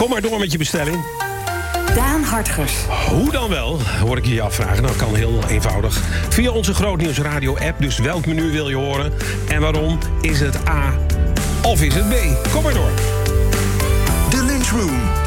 Kom maar door met je bestelling. Daan Hartgers. Hoe dan wel, hoor ik je afvragen. Nou, kan heel eenvoudig. Via onze Grootnieuws Radio app. Dus welk menu wil je horen? En waarom? Is het A of is het B? Kom maar door. De Lunchroom